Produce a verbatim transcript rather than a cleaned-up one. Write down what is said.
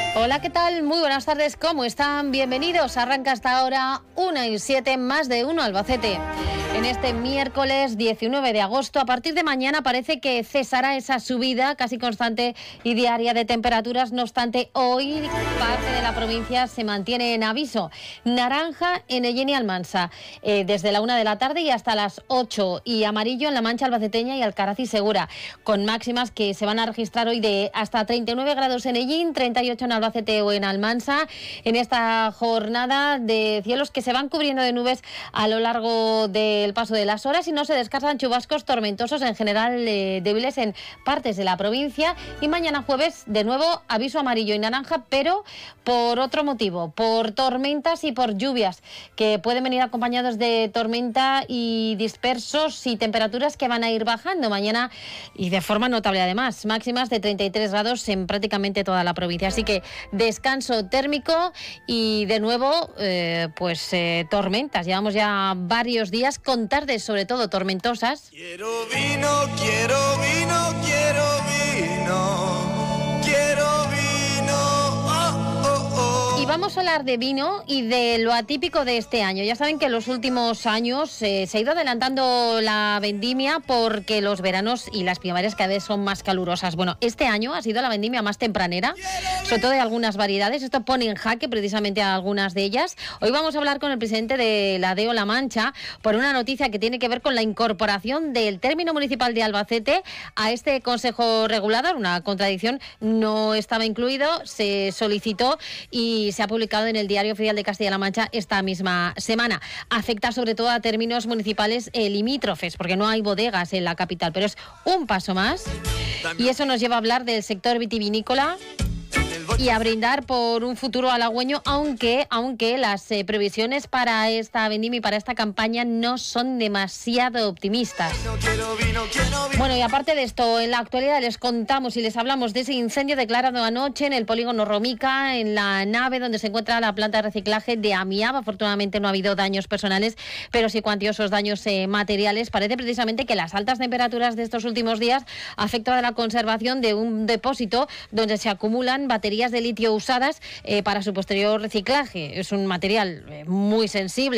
Hola, ¿qué tal? Muy buenas tardes, ¿cómo están? Bienvenidos. Arranca hasta ahora una y siete, más de uno Albacete. En este miércoles diecinueve de agosto, a partir de mañana parece que cesará esa subida casi constante y diaria de temperaturas. No obstante, hoy parte de la provincia se mantiene en aviso naranja en Ellín y Almansa, eh, desde la una de la tarde y hasta las ocho, y amarillo en La Mancha albaceteña y Alcaraz y Segura, con máximas que se van a registrar hoy de hasta treinta y nueve grados en Ellín, treinta y ocho en Albacete o en Almansa, en esta jornada de cielos que se van cubriendo de nubes a lo largo del paso de las horas y no se descartan chubascos tormentosos, en general eh, débiles en partes de la provincia. Y mañana jueves, de nuevo, aviso amarillo y naranja, pero por otro motivo, por tormentas y por lluvias, que pueden venir acompañados de tormenta y dispersos, y temperaturas que van a ir bajando mañana y de forma notable además, máximas de treinta y tres grados en prácticamente toda la provincia. Así que descanso térmico y de nuevo eh, pues eh, tormentas. Llevamos ya varios días con tardes sobre todo tormentosas. Quiero vino, quiero vino, quiero vino, quiero vino, oh, oh, oh. Y vamos a hablar de vino y de lo atípico de este año. Ya saben que en los últimos años eh, se ha ido adelantando la vendimia porque los veranos y las primaverias cada vez son más calurosas. Bueno, este año ha sido la vendimia más tempranera, sobre todo de algunas variedades. Esto pone en jaque precisamente a algunas de ellas. Hoy vamos a hablar con el presidente de la D E O La Mancha por una noticia que tiene que ver con la incorporación del término municipal de Albacete a este consejo regulador. Una contradicción, no estaba incluido, se solicitó y se ha publicado en el Diario Oficial de Castilla-La Mancha esta misma semana. Afecta sobre todo a términos municipales eh, limítrofes, porque no hay bodegas en la capital, pero es un paso más. Y eso nos lleva a hablar del sector vitivinícola y a brindar por un futuro halagüeño, aunque, aunque las eh, previsiones para esta vendimia y para esta campaña no son demasiado optimistas. Bueno, y aparte de esto, en la actualidad les contamos y les hablamos de ese incendio declarado anoche en el polígono Romica, en la nave donde se encuentra la planta de reciclaje de Amiab. Afortunadamente no ha habido daños personales, pero sí cuantiosos daños eh, materiales. Parece precisamente que las altas temperaturas de estos últimos días afectan a la conservación de un depósito donde se acumulan baterías de litio usadas eh, para su posterior reciclaje. Es un material eh, muy sensible